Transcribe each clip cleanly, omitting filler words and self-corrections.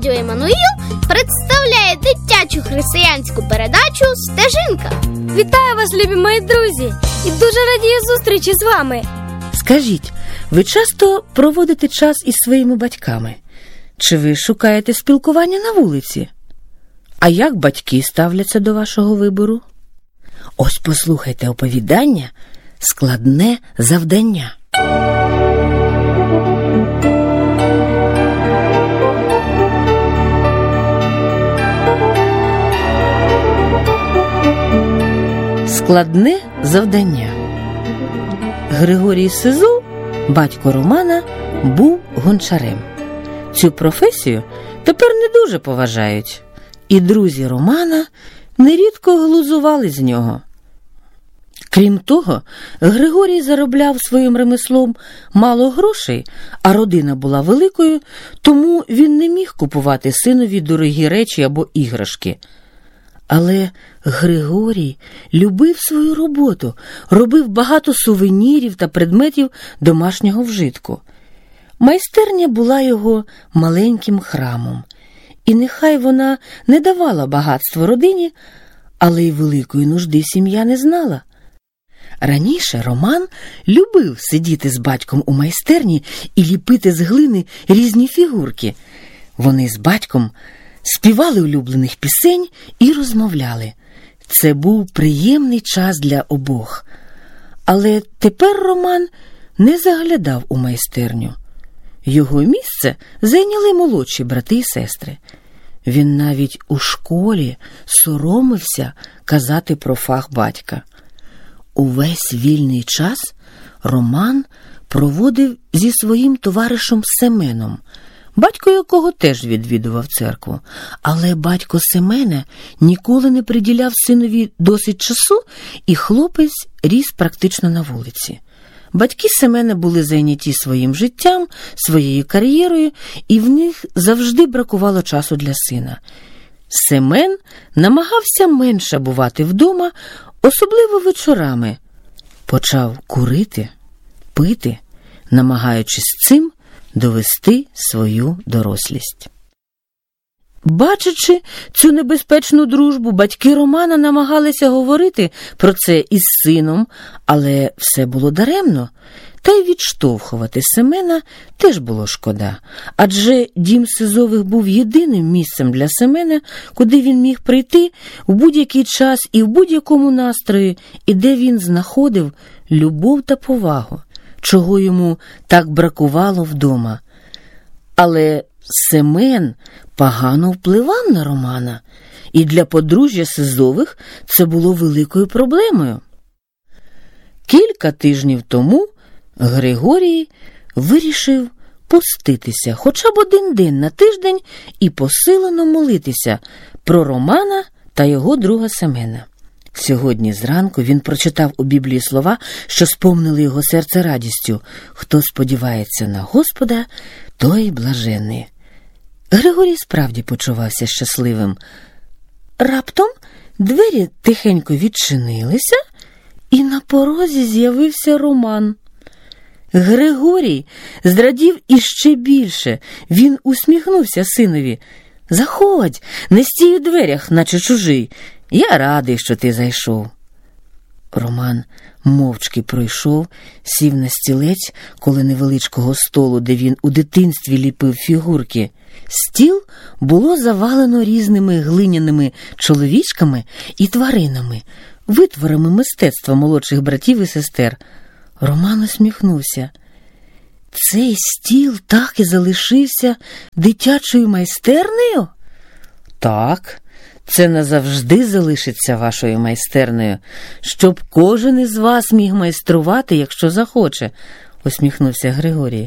Радіо Еммануїл представляє дитячу християнську передачу «Стежинка». Вітаю вас, любі мої друзі, і дуже радію зустрічі з вами. Скажіть, ви часто проводите час із своїми батьками? Чи ви шукаєте спілкування на вулиці? А як батьки ставляться до вашого вибору? Ось послухайте оповідання «Складне завдання». Складне завдання. Григорій Сизов, батько Романа, був гончарем. Цю професію тепер не дуже поважають, і друзі Романа нерідко глузували з нього. Крім того, Григорій заробляв своїм ремеслом мало грошей, а родина була великою, тому він не міг купувати синові дорогі речі або іграшки. Але Григорій любив свою роботу, робив багато сувенірів та предметів домашнього вжитку. Майстерня була його маленьким храмом, і нехай вона не давала багатства родині, але й великої нужди сім'я не знала. Раніше Роман любив сидіти з батьком у майстерні і ліпити з глини різні фігурки. Вони з батьком співали улюблених пісень і розмовляли. Це був приємний час для обох. Але тепер Роман не заглядав у майстерню. Його місце зайняли молодші брати і сестри. Він навіть у школі соромився казати про фах батька. Увесь вільний час Роман проводив зі своїм товаришем Семеном, батько якого теж відвідував церкву. Але батько Семена ніколи не приділяв синові досить часу, і хлопець ріс практично на вулиці. Батьки Семена були зайняті своїм життям, своєю кар'єрою, і в них завжди бракувало часу для сина. Семен намагався менше бувати вдома, особливо вечорами. Почав курити, пити, намагаючись цим довести свою дорослість. Бачачи цю небезпечну дружбу, батьки Романа намагалися говорити про це із сином, але все було даремно. Та й відштовхувати Семена теж було шкода, адже дім Сизових був єдиним місцем для Семена, куди він міг прийти в будь-який час і в будь-якому настрої, і де він знаходив любов та повагу, чого йому так бракувало вдома. Але Семен погано впливав на Романа, і для подружжя Сизових це було великою проблемою. Кілька тижнів тому Григорій вирішив поститися хоча б один день на тиждень і посилено молитися про Романа та його друга Семена. Сьогодні зранку він прочитав у Біблії слова, що сповнили його серце радістю: «Хто сподівається на Господа, той блаженний». Григорій справді почувався щасливим. Раптом двері тихенько відчинилися, і на порозі з'явився Роман. Григорій зрадів іще більше. Він усміхнувся синові. «Заходь, не стій у дверях, наче чужий. Я радий, що ти зайшов». Роман мовчки пройшов, сів на стілець коло невеличкого столу, де він у дитинстві ліпив фігурки. Стіл було завалено різними глиняними чоловічками і тваринами, витворами мистецтва молодших братів і сестер. Роман усміхнувся. Цей стіл так і залишився дитячою майстернею? Так, це назавжди залишиться вашою майстернею, щоб кожен із вас міг майструвати, якщо захоче, усміхнувся Григорій.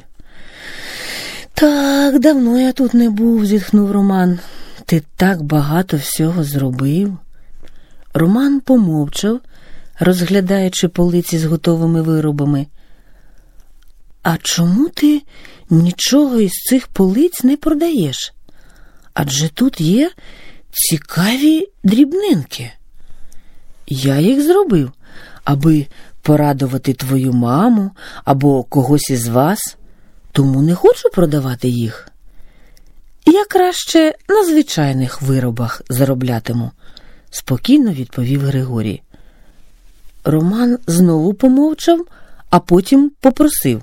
Так, давно я тут не був, зітхнув Роман. Ти так багато всього зробив. Роман помовчав, розглядаючи полиці з готовими виробами. А чому ти нічого із цих полиць не продаєш? Адже тут є цікаві дрібнинки. Я їх зробив, аби порадувати твою маму або когось із вас, тому не хочу продавати їх. Я краще на звичайних виробах зароблятиму, спокійно відповів Григорій. Роман знову помовчав, а потім попросив: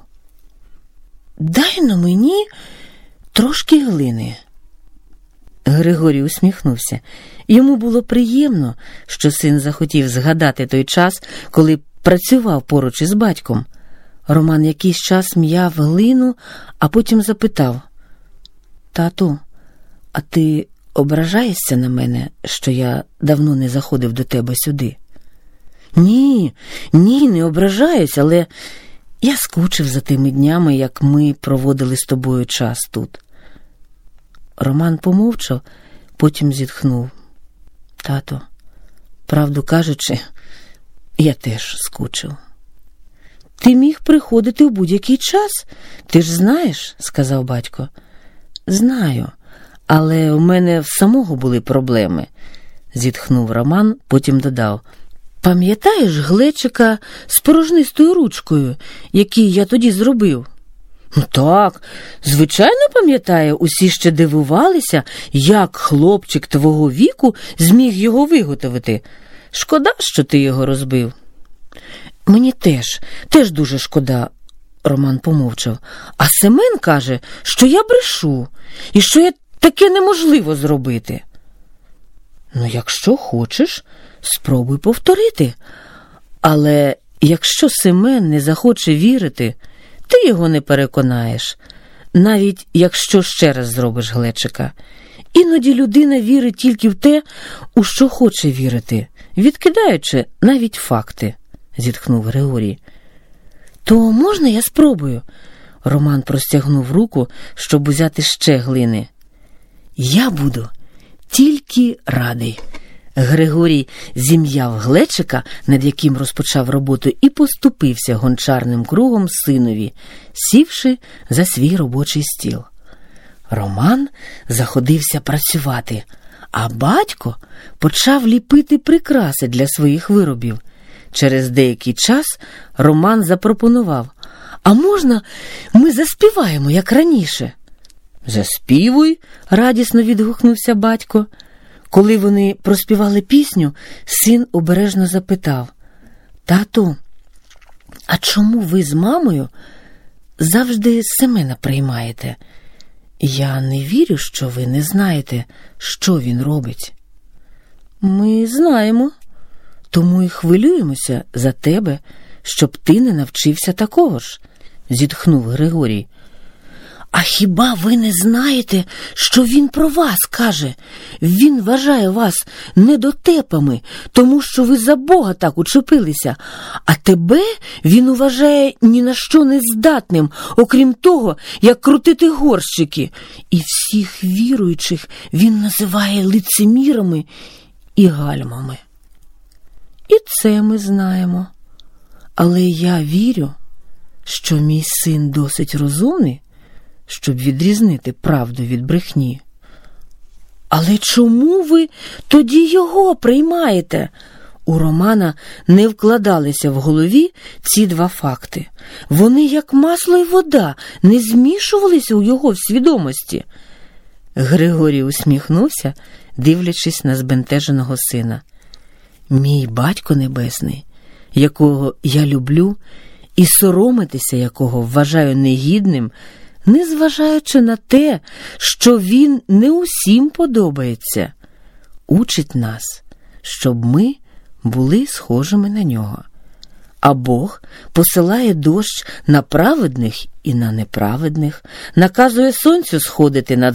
«Дай-но мені трошки глини». Григорій усміхнувся. Йому було приємно, що син захотів згадати той час, коли працював поруч із батьком. Роман якийсь час м'яв глину, а потім запитав: «Тату, а ти ображаєшся на мене, що я давно не заходив до тебе сюди?» Ні, не ображаюсь, але я скучив за тими днями, як ми проводили з тобою час тут». Роман помовчав, потім зітхнув: «Тато, правду кажучи, я теж скучив». «Ти міг приходити в будь-який час, ти ж знаєш», – сказав батько. «Знаю, але у мене в самого були проблеми», – зітхнув Роман, потім додав: «Пам'ятаєш глечика з порожнистою ручкою, який я тоді зробив?» «Так, звичайно пам'ятаю, усі ще дивувалися, як хлопчик твого віку зміг його виготовити. Шкода, що ти його розбив». «Мені теж дуже шкода», – Роман помовчав. «А Семен каже, що я брешу, і що я таке неможливо зробити». «Ну, якщо хочеш, спробуй повторити. Але якщо Семен не захоче вірити, ти його не переконаєш, навіть якщо ще раз зробиш глечика. Іноді людина вірить тільки в те, у що хоче вірити, відкидаючи навіть факти», – зітхнув Григорій. «То можна я спробую?» Роман простягнув руку, щоб узяти ще глини. «Я буду тільки радий». Григорій зім'яв глечика, над яким розпочав роботу, і поступився гончарним кругом синові, сівши за свій робочий стіл. Роман заходився працювати, а батько почав ліпити прикраси для своїх виробів. Через деякий час Роман запропонував: «А можна ми заспіваємо, як раніше?» «Заспівуй», – радісно відгукнувся батько. Коли вони проспівали пісню, син обережно запитав: «Тату, а чому ви з мамою завжди Семена приймаєте? Я не вірю, що ви не знаєте, що він робить». «Ми знаємо, тому і хвилюємося за тебе, щоб ти не навчився такого ж», – зітхнув Григорій. «А хіба ви не знаєте, що він про вас каже? Він вважає вас недотепами, тому що ви за Бога так учепилися, а тебе він вважає ні на що не здатним, окрім того, як крутити горщики. І всіх віруючих він називає лицемірами і гальмами». «І це ми знаємо. Але я вірю, що мій син досить розумний, щоб відрізнити правду від брехні». «Але чому ви тоді його приймаєте?» У Романа не вкладалися в голові ці два факти. Вони, як масло й вода, не змішувалися у його свідомості. Григорій усміхнувся, дивлячись на збентеженого сина. «Мій батько небесний, якого я люблю і соромитися якого вважаю негідним, незважаючи на те, що він не усім подобається, учить нас, щоб ми були схожими на нього. А Бог посилає дощ на праведних і на неправедних, наказує сонцю сходити над